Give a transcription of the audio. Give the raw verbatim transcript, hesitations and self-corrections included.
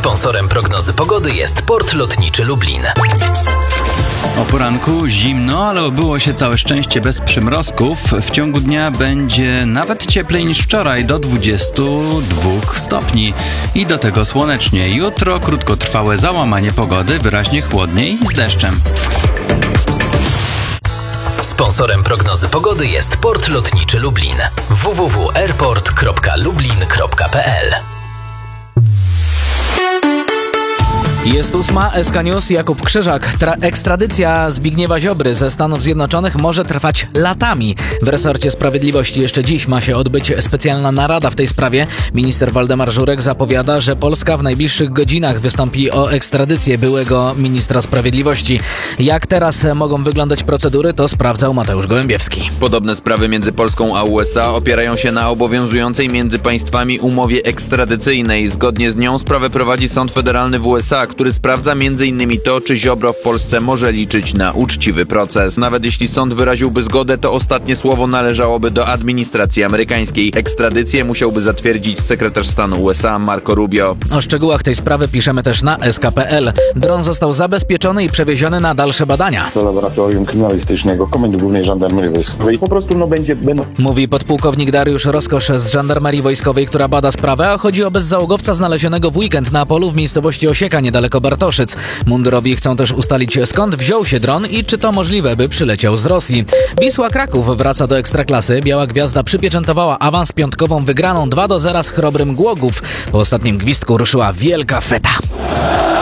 Sponsorem prognozy pogody jest Port Lotniczy Lublin. O poranku zimno, ale obyło się całe szczęście bez przymrozków. W ciągu dnia będzie nawet cieplej niż wczoraj, do dwudziestu dwóch stopni. I do tego słonecznie. Jutro krótkotrwałe załamanie pogody, wyraźnie chłodniej i z deszczem. Sponsorem prognozy pogody jest Port Lotniczy Lublin. w w w kropka airport kropka lublin kropka p l. Jest ósma, S K News, Jakub Krzyżak. Tra- ekstradycja Zbigniewa Ziobry ze Stanów Zjednoczonych może trwać latami. W resorcie sprawiedliwości jeszcze dziś ma się odbyć specjalna narada w tej sprawie. Minister Waldemar Żurek zapowiada, że Polska w najbliższych godzinach wystąpi o ekstradycję byłego ministra sprawiedliwości. Jak teraz mogą wyglądać procedury, to sprawdzał Mateusz Gołębiewski. Podobne sprawy między Polską a U S A opierają się na obowiązującej między państwami umowie ekstradycyjnej. Zgodnie z nią sprawę prowadzi Sąd Federalny w U S A, który sprawdza między innymi to, czy Ziobro w Polsce może liczyć na uczciwy proces. Nawet jeśli sąd wyraziłby zgodę, to ostatnie słowo należałoby do administracji amerykańskiej. Ekstradycję musiałby zatwierdzić sekretarz stanu U S A Marco Rubio. O szczegółach tej sprawy piszemy też na S K kropka p l. Dron został zabezpieczony i przewieziony na dalsze badania. Do laboratorium kryminalistycznego Komendy Głównej Żandarmerii Wojskowej. Po prostu no będzie... będą... Mówi podpułkownik Dariusz Rozkosz z Żandarmerii Wojskowej, która bada sprawę, a chodzi o bezzałogowca znalezionego w weekend na polu w miejscowości Osieka, niedaleko Bartoszyc. Mundurowi chcą też ustalić, skąd wziął się dron i czy to możliwe, by przyleciał z Rosji. Wisła Kraków wraca do Ekstraklasy. Biała Gwiazda przypieczętowała awans piątkową wygraną dwa do zera z Chrobrym Głogów. Po ostatnim gwizdku ruszyła wielka feta.